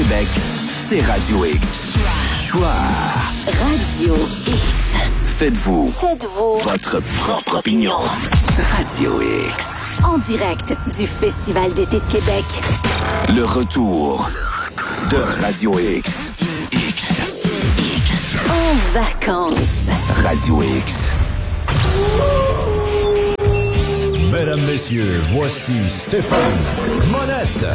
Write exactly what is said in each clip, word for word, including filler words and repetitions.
Québec, c'est Radio X. Choix. Radio X. Faites-vous. Faites-vous. Votre propre opinion. Radio X. En direct du Festival d'été de Québec. Le retour de Radio X. En vacances. Radio X. Mesdames, Messieurs, voici Stéphane Monette.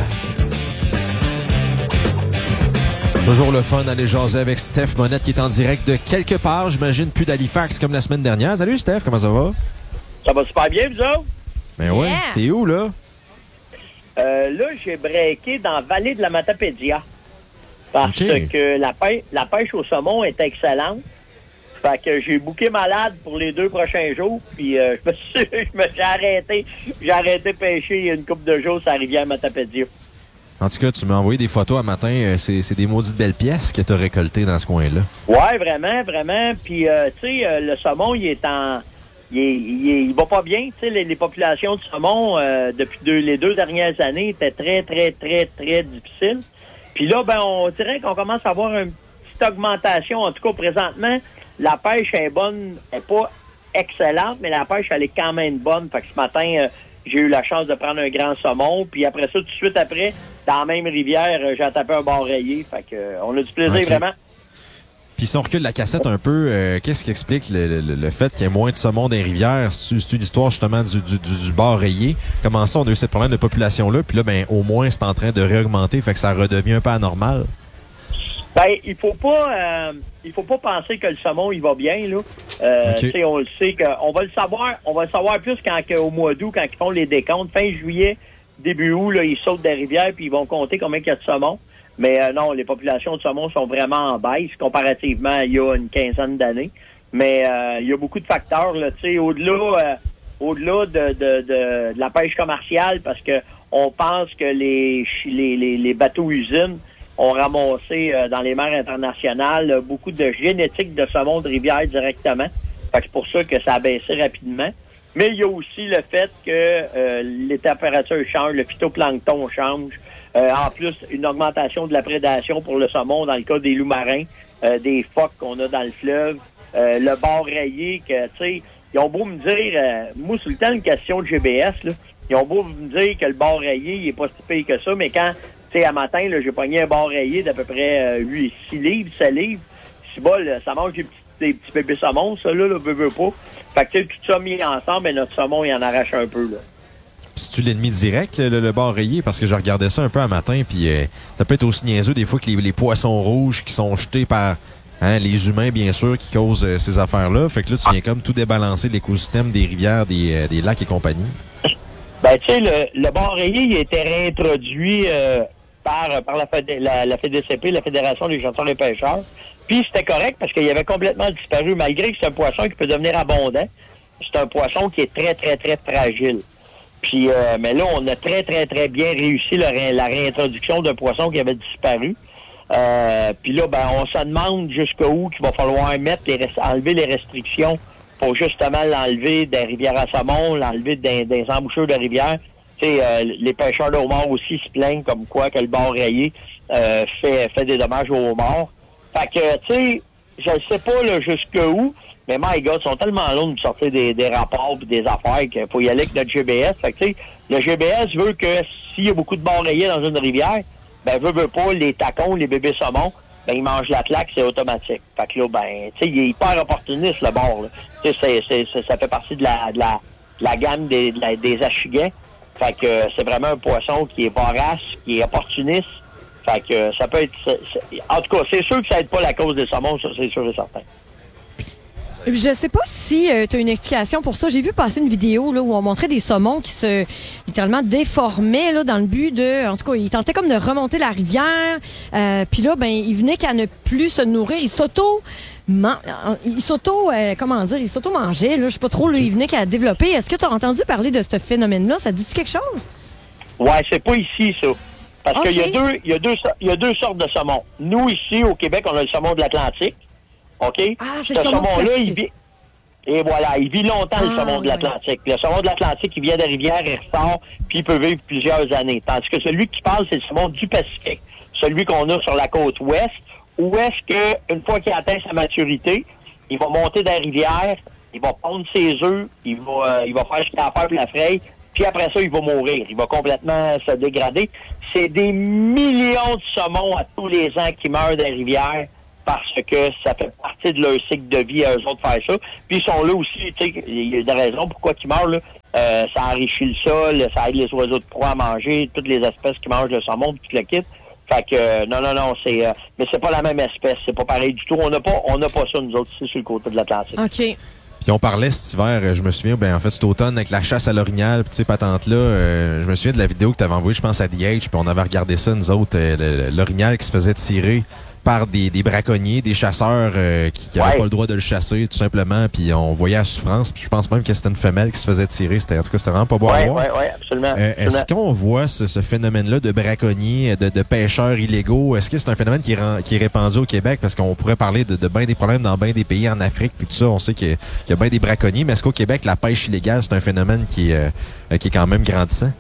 Toujours le fun d'aller jaser avec Steph Monette qui est en direct de quelque part, j'imagine plus d'Halifax comme la semaine dernière. Salut Steph, comment ça va? Ça va super bien, vous autres? Ben ouais, Yeah. t'es où là? Euh, là, j'ai breaké dans la vallée de la Matapédia. Parce Okay. que la pêche, la pêche au saumon est excellente. Fait que j'ai booké malade pour les deux prochains jours. Puis euh, je me suis, je me suis arrêté. J'ai arrêté de pêcher il y a une couple de jours sur la rivière Matapédia. En tout cas, tu m'as envoyé des photos à matin, euh, c'est, c'est des maudites belles pièces que t'as récoltées dans ce coin-là. Ouais, vraiment, vraiment. Puis, euh, tu sais, euh, le saumon, il est en... Il, est, il, est, il va pas bien. Tu sais, les, les populations de saumon, euh, depuis deux, les deux dernières années, étaient très, très, très, très difficiles. Puis là, ben, on dirait qu'on commence à avoir une petite augmentation. En tout cas, présentement, la pêche est bonne, elle est pas excellente, mais la pêche, elle est quand même bonne. Fait que ce matin, euh, j'ai eu la chance de prendre un grand saumon. Puis après ça, tout de suite après, dans la même rivière, euh, j'ai tapé un bar rayé. Fait que, euh, on a du plaisir, Okay. vraiment. Puis si on recule la cassette un peu, euh, qu'est-ce qui explique le, le, le fait qu'il y ait moins de saumon dans les rivières? C'est, c'est l'histoire justement du, du, du, du bar rayé. Comment ça, on a eu ce problème de population-là? Puis là, ben au moins, c'est en train de réaugmenter, fait que ça redevient un peu anormal. Ben, il faut pas, euh, il faut pas penser que le saumon il va bien là. Euh, Okay. tu sais, on le sait que, on va le savoir, on va le savoir plus quand que, au mois d'août quand ils font les décomptes, fin juillet, début août là, ils sautent des rivières puis ils vont compter combien il y a de saumon. Mais euh, non, les populations de saumon sont vraiment en baisse comparativement à il y a une quinzaine d'années. Mais euh, il y a beaucoup de facteurs là, tu sais, au-delà, euh, au-delà de, de, de, de la pêche commerciale, parce que on pense que les les, les, les bateaux usines ont ramassé euh, dans les mers internationales euh, beaucoup de génétique de saumon de rivière directement. Fait que c'est pour ça que ça a baissé rapidement. Mais il y a aussi le fait que euh, les températures changent, le phytoplancton change. Euh, en plus, une augmentation de la prédation pour le saumon dans le cas des loups marins, euh, des phoques qu'on a dans le fleuve, euh, le bar rayé, que tu sais, ils ont beau me dire, euh, moi, c'est le temps une question de G B S, là, ils ont beau me dire que le bar rayé, il est pas si pire que ça, mais quand tu sais, à matin, là, j'ai pogné un bar rayé d'à peu près euh, huit, six livres, sept livres. C'est bon, là, ça mange des petits, des petits bébés saumons, ça, là, là, veut, veut pas. Fait que, tu sais, tout ça mis ensemble, mais notre saumon, il en arrache un peu, là. C'est-tu l'ennemi direct, le, le, le bar rayé? Parce que je regardais ça un peu un matin, puis euh, ça peut être aussi niaiseux des fois que les, les poissons rouges qui sont jetés par hein, les humains, bien sûr, qui causent euh, ces affaires-là. Fait que là, tu viens comme tout débalancer l'écosystème des rivières, des, euh, des lacs et compagnie. Ben, tu sais, le, le bar rayé, il a été réintroduit euh, par, par la, la, la F D C P, la Fédération des chasseurs et pêcheurs. Puis c'était correct parce qu'il avait complètement disparu, malgré que c'est un poisson qui peut devenir abondant. C'est un poisson qui est très, très, très fragile. Puis, euh, mais là, on a très, très, très bien réussi la, ré, la réintroduction d'un poisson qui avait disparu. Euh, puis là, ben, on se demande jusqu'où qu'il va falloir mettre les rest- enlever les restrictions pour justement l'enlever des rivières à saumon, l'enlever des, des embouchures de rivières. Tu sais, euh, les pêcheurs de homards aussi se plaignent comme quoi que le bar rayé euh, fait, fait des dommages aux homards. Fait que, tu sais, je ne sais pas là, jusqu'où, mais my God, ils sont tellement longs de sortir des, des rapports et des affaires qu'il faut y aller avec notre G B S. Fait que, tu sais, le G B S veut que s'il y a beaucoup de bar rayés dans une rivière, ben, veut, veut pas, les tacons, les bébés saumons, ben, ils mangent la claque, c'est automatique. Fait que là, ben, tu sais, il est hyper opportuniste, le bar, là. Tu sais, c'est, c'est, c'est, ça fait partie de la, de la, de la gamme des, de la, des achiguets. Fait que euh, c'est vraiment un poisson qui est vorace, qui est opportuniste. Fait que euh, ça peut être... C'est, c'est, en tout cas, c'est sûr que ça aide pas la cause des saumons, ça, c'est sûr et certain. Je sais pas si euh, tu as une explication pour ça. J'ai vu passer une vidéo là, où on montrait des saumons qui se littéralement déformaient là, dans le but de... En tout cas, ils tentaient comme de remonter la rivière. Euh, Puis là, ben, ils venaient qu'à ne plus se nourrir. Ils s'auto... Man... Ils s'auto... Euh, comment dire? Ils s'auto-mangeaient. Là. Je sais pas trop. Là, ils venaient qu'à développer. Est-ce que tu as entendu parler de ce phénomène-là? Ça te dit quelque chose? Ouais, c'est pas ici, ça. Parce Okay. qu'il y a deux, il y a deux, il y a deux sortes de saumons. Nous, ici, au Québec, on a le saumon de l'Atlantique. OK? Ah, c'est Ce le saumon du saumon-là, il Pacifique. vit... Et voilà, il vit longtemps, Ah, le saumon de l'Atlantique. Le saumon de l'Atlantique, il vient des rivières, il ressort, puis il peut vivre plusieurs années. Tandis que celui qui parle, c'est le saumon du Pacifique. celui qu'on a sur la côte ouest, où est-ce que une fois qu'il atteint sa maturité, il va monter dans la rivière, il va pondre ses œufs, il va, euh, il va faire ce qu'il a à faire pour la fraie, puis après ça, il va mourir. Il va complètement se dégrader. C'est des millions de saumons à tous les ans qui meurent dans la rivière parce que ça fait partie de leur cycle de vie à eux autres de faire ça. Puis ils sont là aussi, tu sais, il y a des raisons pourquoi ils meurent, là. Euh, ça enrichit le sol, ça aide les oiseaux de proie à manger, toutes les espèces qui mangent le saumon, puis tout le kit. Fait que, euh, non, non, non, c'est... Euh, mais c'est pas la même espèce, c'est pas pareil du tout. On n'a pas on n'a pas ça, nous autres, ici, sur le côté de l'Atlantique. OK. Puis on parlait cet hiver, je me souviens, ben en fait cet automne avec la chasse à l'orignal, puis tu sais patente là, euh, je me souviens de la vidéo que tu avais envoyée, je pense à D H, puis on avait regardé ça nous autres, euh, l'orignal qui se faisait tirer par des, des braconniers, des chasseurs euh, qui n'avaient ouais. pas le droit de le chasser tout simplement, puis on voyait la souffrance, puis je pense même que c'était une femelle qui se faisait tirer, c'était en tout cas c'était vraiment pas beau à voir. Oui, oui, absolument. Euh, absolument. Est-ce qu'on voit ce, ce phénomène-là de braconniers, de, de pêcheurs illégaux? Est-ce que c'est un phénomène qui est, rend, qui est répandu au Québec? Parce qu'on pourrait parler de, de bien des problèmes dans bien des pays en Afrique, puis tout ça, on sait qu'il y a, qu'il y a bien des braconniers, mais est-ce qu'au Québec, la pêche illégale, c'est un phénomène qui, euh, qui est quand même grandissant?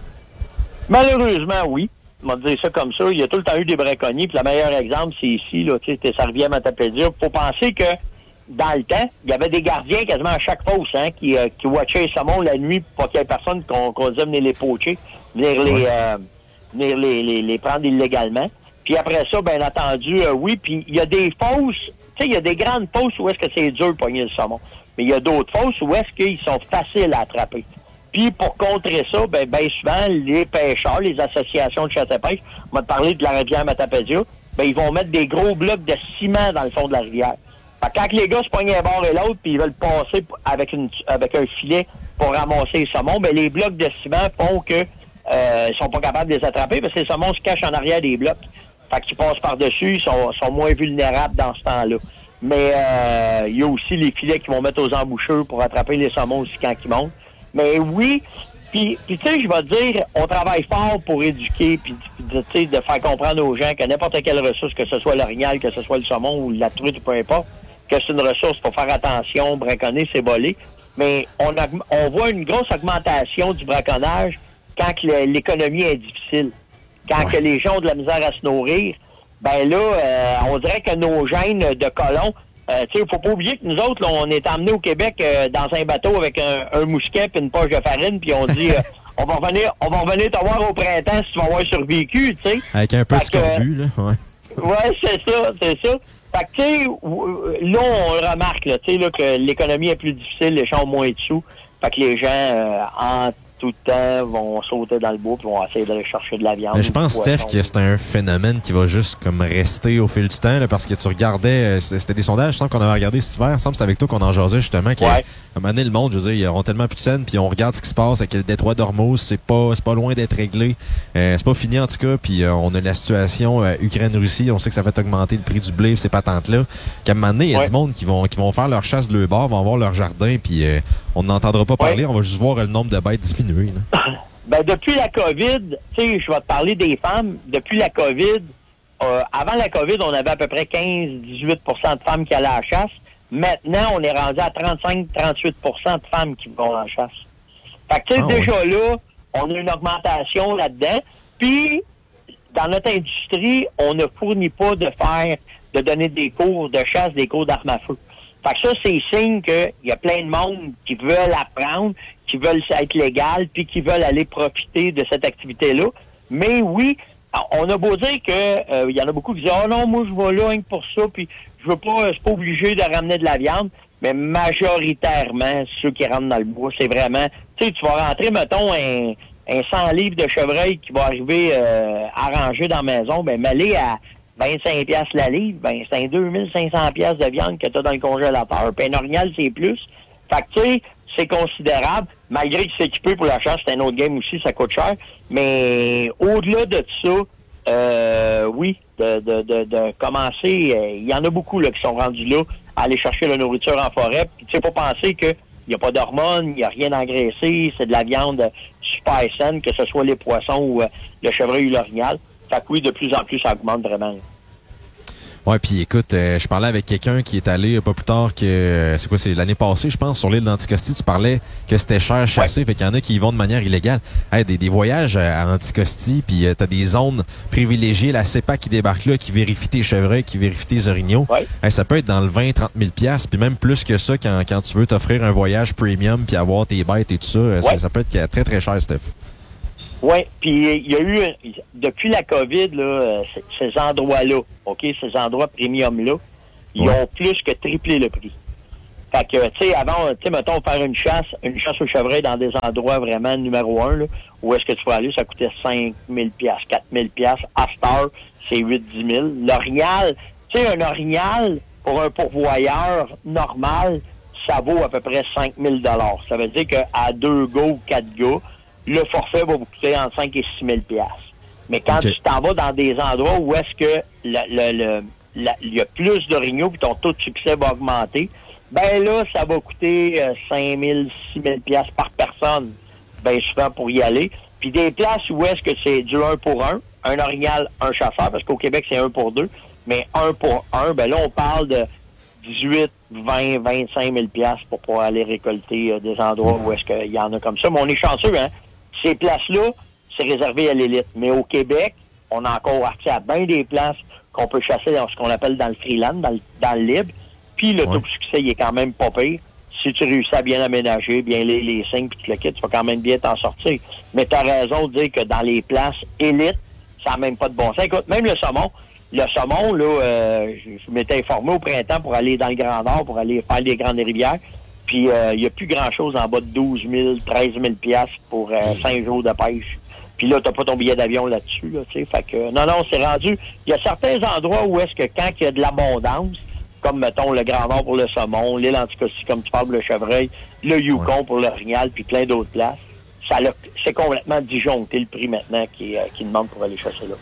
Malheureusement, oui. On va dire ça comme ça. Il y a tout le temps eu des braconniers. Puis le meilleur exemple, c'est ici, là, tu sais, ça revient à Matapédia. Faut penser que dans le temps, il y avait des gardiens quasiment à chaque fosse, hein, qui, euh, qui watchaient les saumons la nuit pour pas qu'il y ait personne qu'on qu'on disait venir les poacher, venir les, euh, venir les, les, les prendre illégalement. Puis après ça, bien entendu, euh, oui. Puis il y a des fosses, tu sais, il y a des grandes fosses où est-ce que c'est dur de pogner le saumon. Mais il y a d'autres fosses où est-ce qu'ils sont faciles à attraper. Puis pour contrer ça, ben, ben souvent, les pêcheurs, les associations de chasse et pêche, on va te parler de la rivière Matapédia, ben ils vont mettre des gros blocs de ciment dans le fond de la rivière. Fait que quand les gars se pognent un bord et l'autre, puis ils veulent passer avec une avec un filet pour ramasser les saumons, ben les blocs de ciment font que euh, ils sont pas capables de les attraper parce que les saumons se cachent en arrière des blocs. Fait qu'ils passent par-dessus, ils sont, sont moins vulnérables dans ce temps-là. Mais euh, il y a aussi les filets qu'ils vont mettre aux embouchures pour attraper les saumons aussi quand ils montent. Mais oui, puis tu sais, je vais te dire, on travaille fort pour éduquer, puis tu sais, de faire comprendre aux gens que n'importe quelle ressource, que ce soit l'orignal, que ce soit le saumon ou la truite ou peu importe, que c'est une ressource, pour faire attention, braconner, c'est volé. Mais on, a, on voit une grosse augmentation du braconnage quand que l'économie est difficile. Quand ouais. que les gens ont de la misère à se nourrir, ben là, euh, on dirait que nos gènes de colons, Euh, tu sais, faut pas oublier que nous autres, là, on est emmenés au Québec euh, dans un bateau avec un, un mousquet puis une poche de farine, puis on dit euh, on va revenir, on va revenir te voir au printemps si tu vas avoir survécu, tu sais. Avec un peu de scorbut, là, ouais. Ouais, c'est ça, c'est ça. Fait que, tu sais, là, on le remarque, là, tu sais, là, que l'économie est plus difficile, les gens ont moins de sous. Fait que les gens, euh, en tout le temps, vont sauter dans le bois et vont essayer d'aller chercher de la viande. Mais je pense, Steph, que c'est un phénomène qui va juste comme rester au fil du temps, là, parce que tu regardais, c'était des sondages, je pense qu'on avait regardé cet hiver, il me semble que c'est avec toi qu'on en jasait justement, qu'à ouais. un moment donné, le monde, je veux dire, ils auront tellement plus de scènes, puis on regarde ce qui se passe avec le détroit d'Ormuz, c'est pas, c'est pas loin d'être réglé, euh, c'est pas fini en tout cas, puis euh, on a la situation euh, Ukraine-Russie, on sait que ça va augmenter le prix du blé, ces patentes-là, qu'à un moment donné, il y a ouais. du monde qui vont, qui vont faire leur chasse de leur bord, vont avoir leur jardin, puis euh, on n'entendra pas parler, ouais. on va juste voir le nombre de bêtes diminuer. Là. Ben, depuis la COVID, tu sais, je vais te parler des femmes. Depuis la COVID, euh, avant la COVID, on avait à peu près quinze à dix-huit pour cent de femmes qui allaient à la chasse. Maintenant, on est rendu à trente-cinq à trente-huit pour cent de femmes qui vont à la chasse. Fait que, tu sais, ah, déjà oui. là, on a une augmentation là-dedans. Puis, dans notre industrie, on ne fournit pas de faire, de donner des cours de chasse, des cours d'armes à feu. Fait que ça, c'est signe qu'il y a plein de monde qui veulent apprendre, qui veulent être légal, puis qui veulent aller profiter de cette activité-là. Mais oui, on a beau dire que euh, il y en a beaucoup qui disent « Ah oh non, moi je vais là hein, pour ça, puis je veux pas, je suis pas obligé de ramener de la viande. » Mais majoritairement, ceux qui rentrent dans le bois, c'est vraiment... Tu sais, tu vas rentrer, mettons, un, un cent livres de chevreuil qui va arriver euh, arrangé dans la maison, ben m'aller à vingt-cinq piastres la livre, ben c'est un deux mille cinq cents piastres de viande que tu as dans le congélateur. Puis un orignal, c'est plus. Fait que, tu sais, c'est considérable. Malgré que c'est équipé pour la chasse, c'est un autre game aussi, ça coûte cher. Mais au-delà de ça, euh, oui, de, de, de, de commencer, il euh, y en a beaucoup là qui sont rendus là à aller chercher la nourriture en forêt. Puis tu sais, pas penser que il n'y a pas d'hormones, il n'y a rien engraissé, c'est de la viande super saine, que ce soit les poissons ou euh, le chevreuil ou l'orignal. Fait que oui, de plus en plus, ça augmente vraiment. Ouais, puis écoute, euh, je parlais avec quelqu'un qui est allé euh, pas plus tard que, euh, c'est quoi, c'est l'année passée, je pense, sur l'île d'Anticosti. Tu parlais que c'était cher chasser, ouais. Fait qu'il y en a qui y vont de manière illégale. Hey, des, des voyages à, à Anticosti, puis euh, t'as des zones privilégiées, la C E P A qui débarque là, qui vérifie tes chevreuils, qui vérifie tes orignaux. Ouais. Hey, ça peut être dans le vingt à trente mille piastres, puis même plus que ça quand, quand tu veux t'offrir un voyage premium puis avoir tes bêtes et tout ça. Ouais. Ça, ça peut être très, très cher, Steph. Oui, puis il y a eu, depuis la COVID, là, ces endroits-là, OK, ces endroits premium-là, ils ouais. ont plus que triplé le prix. Fait que, tu sais, avant, tu sais, mettons, faire une chasse, une chasse au chevreuil dans des endroits vraiment numéro un, là, où est-ce que tu peux aller, ça coûtait cinq mille piastres, quatre mille piastres. À Star, c'est huit à dix mille. L'orignal, tu sais, un orignal, pour un pourvoyeur normal, ça vaut à peu près cinq mille dollars. Ça veut dire qu'à deux gars ou quatre gars, le forfait va vous coûter entre cinq et six mille piastres. Mais quand okay. tu t'en vas dans des endroits où est-ce que le, le, le, la, il y a plus d'orignaux puis ton taux de succès va augmenter, ben là, ça va coûter euh, cinq mille, six mille piastres par personne, ben souvent pour y aller. Puis des places où est-ce que c'est du un pour un, un orignal, un chasseur, parce qu'au Québec, c'est un pour deux, mais un pour un, ben là, on parle de dix-huit, vingt, vingt-cinq mille piastres pour pouvoir aller récolter euh, des endroits où est-ce qu'il y en a comme ça. Mais on est chanceux, hein? Ces places-là, c'est réservé à l'élite. Mais au Québec, on a encore accès à bien des places qu'on peut chasser dans ce qu'on appelle dans le freeland, dans le, dans le libre. Puis le ouais. taux de succès, il est quand même pas pire. Si tu réussis à bien aménager, bien les, les signes, puis tu le quittes, tu vas quand même bien t'en sortir. Mais tu as raison de dire que dans les places élites, ça n'a même pas de bon sens. Écoute, même le saumon, le saumon, là, euh, je, je m'étais informé au printemps pour aller dans le Grand Nord, pour aller faire les grandes rivières. Puis, il euh, n'y a plus grand-chose en bas de douze mille, treize mille piastres pour euh, cinq jours de pêche. Puis là, t'as pas ton billet d'avion là-dessus, là, tu sais. Fait que, non, non, c'est rendu... Il y a certains endroits où est-ce que quand il y a de l'abondance, comme, mettons, le Grand Nord pour le saumon, l'île Anticosti, comme tu parles, pour le chevreuil, le Yukon ouais. pour le rignal, puis plein d'autres places, ça c'est complètement disjoncté le prix maintenant qui, euh, qui demande pour aller chasser là.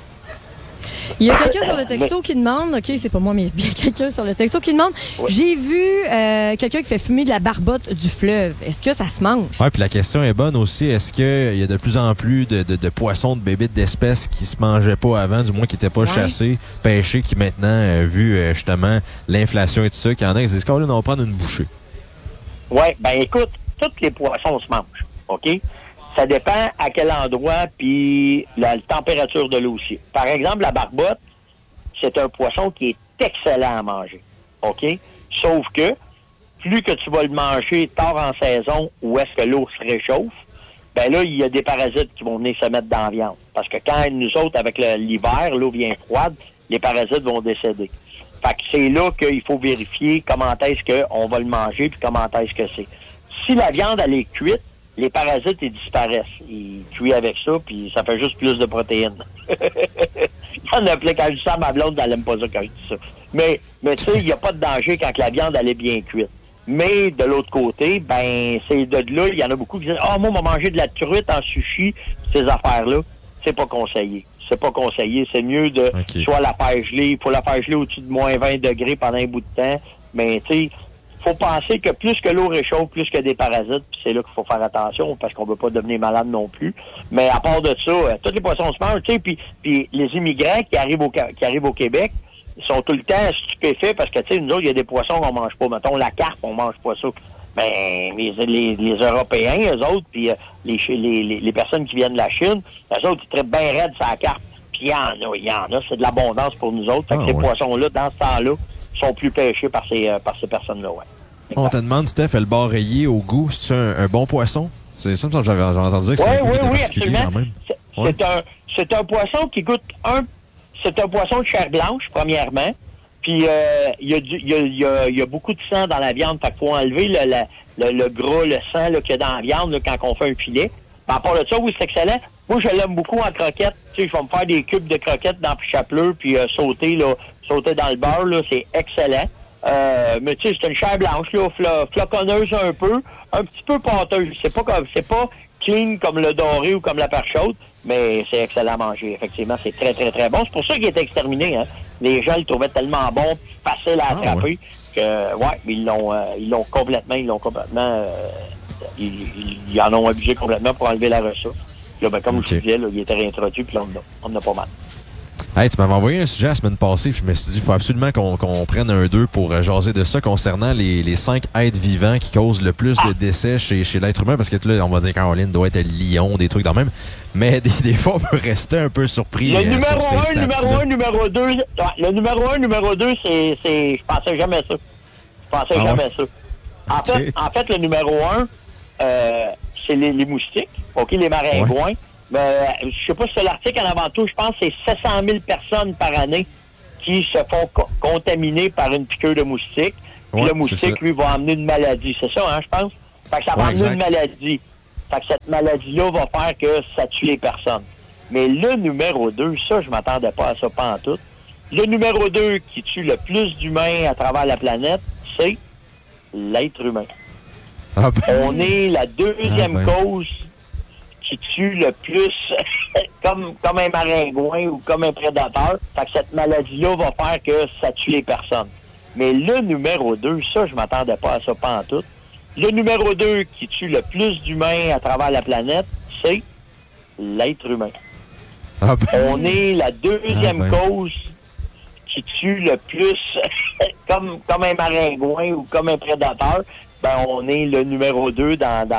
Il y a quelqu'un sur le texto qui demande, OK, c'est pas moi, mais il y a quelqu'un sur le texto qui demande, oui. j'ai vu euh, quelqu'un qui fait fumer de la barbotte du fleuve. Est-ce que ça se mange? Oui, puis la question est bonne aussi. Est-ce qu'il y a de plus en plus de, de, de poissons, de bébites d'espèces qui se mangeaient pas avant, du moins qui n'étaient pas ouais. chassés, pêchés, qui maintenant, euh, vu euh, justement l'inflation et tout ça, qu'il y en a qui disent qu'on va prendre une bouchée? Oui, ben écoute, tous les poissons se mangent, OK? Ça dépend à quel endroit, puis la, la température de l'eau aussi. Par exemple, la barbotte, c'est un poisson qui est excellent à manger, OK? Sauf que, plus que tu vas le manger tard en saison, où est-ce que l'eau se réchauffe, ben là, il y a des parasites qui vont venir se mettre dans la viande. Parce que quand nous autres, avec le, l'hiver, l'eau vient froide, les parasites vont décéder. Fait que c'est là qu'il faut vérifier comment est-ce qu'on va le manger, puis comment est-ce que c'est. Si la viande, elle est cuite, les parasites, ils disparaissent. Ils cuisent avec ça, puis ça fait juste plus de protéines. Il y en a plein. Quand je dis ça à ma blonde, elle n'aime pas ça quand je dis ça. Mais, mais tu sais, il n'y a pas de danger quand la viande, elle est bien cuite. Mais de l'autre côté, ben, c'est de là, il y en a beaucoup qui disent « Ah, oh, moi, on va manger de la truite en sushi, ces affaires-là. » C'est pas conseillé. C'est pas conseillé. C'est mieux de okay. soit la faire geler. Il faut la faire geler au-dessus de moins vingt degrés pendant un bout de temps. Mais, tu sais, faut penser que plus que l'eau réchauffe, plus que des parasites, puis c'est là qu'il faut faire attention, parce qu'on veut pas devenir malade non plus. Mais à part de ça, euh, tous les poissons se mangent, tu sais, puis, puis les immigrants qui arrivent au qui arrivent au Québec, ils sont tout le temps stupéfaits, parce que, tu sais, nous autres, il y a des poissons qu'on mange pas. Mettons, la carpe, on mange pas ça. Ben, les, les, les Européens, eux autres, puis euh, les, les, les, les personnes qui viennent de la Chine, eux autres, ils traitent bien raide sur la carpe. Puis il y en a, il y en a, c'est de l'abondance pour nous autres. Fait que ah, ces ouais. poissons-là, dans ce temps-là, sont plus pêchés par ces, euh, par ces personnes-là, ouais. On te demande, Steph, le bar rayé au goût, c'est un, un bon poisson? C'est ça que j'avais entendu dire que c'était oui, un goût oui, oui, particulier absolument. quand même. C'est, ouais. c'est, un, c'est un poisson qui goûte un... C'est un poisson de chair blanche, premièrement. Puis, il euh, y, y, y, a, y a beaucoup de sang dans la viande. Fait qu'il faut enlever le, le, le, le gras, le sang là, qu'il y a dans la viande là, quand on fait un filet. Mais à part de ça, oui, c'est excellent. Moi, je l'aime beaucoup en croquette. Tu sais, je vais me faire des cubes de croquettes dans le chapelet, puis euh, sauter, là, sauter dans le beurre, là, c'est excellent. Euh, mais tu sais, c'est une chair blanche, là, flo- floconneuse un peu, un petit peu pâteuse. C'est pas comme, c'est pas clean comme le doré ou comme la perche chaude, mais c'est excellent à manger. Effectivement, c'est très, très, très bon. C'est pour ça qu'il est exterminé, hein. Les gens le trouvaient tellement bon, facile à attraper, ah, ouais. que, ouais, ils l'ont, euh, ils l'ont complètement, ils l'ont complètement, euh, ils, ils, ils en ont abusé complètement pour enlever la ressource. Là, ben, comme okay. je disais, là, il était réintroduit, puis là, on en a pas mal. Hey, tu m'avais envoyé un sujet la semaine passée, puis je me suis dit, il faut absolument qu'on qu'on prenne un deux pour euh, jaser de ça concernant les, les cinq êtres vivants qui causent le plus de décès chez, chez l'être humain, parce que là, on va dire Caroline doit être lion, des trucs dans le même, mais des, des fois, on peut rester un peu surpris. Le euh, numéro sur ces un, numéro un, numéro deux, ouais, le numéro un, numéro deux, c'est, c'est, je pensais jamais ça. Je pensais Ah jamais ouais? ça. En, Okay. fait, en fait, le numéro un, euh, c'est les, les moustiques, OK, les maringouins. Ouais. Mais euh, je sais pas si c'est l'article en avant tout, je pense que c'est sept cent mille personnes par année qui se font co- contaminer par une piqûre de moustique. Puis Ouais, le moustique, lui, va amener une maladie. C'est ça, hein, je pense? Fait que ça va Ouais, amener exact. une maladie. Fait que cette maladie-là va faire que ça tue les personnes. Mais le numéro deux, ça, je m'attendais pas à ça pantoute. Le numéro deux qui tue le plus d'humains à travers la planète, c'est l'être humain. Ah ben, On est la deuxième Ah ben. cause qui tue le plus comme, comme un maringouin ou comme un prédateur. Fait que cette maladie-là va faire que ça tue les personnes. Mais le numéro deux, ça, je m'attendais pas à ça pantoute. Le numéro deux qui tue le plus d'humains à travers la planète, c'est l'être humain. ah ben. On est la deuxième Ah ben. cause qui tue le plus comme, comme un maringouin ou comme un prédateur. Ben, on est le numéro deux dans, dans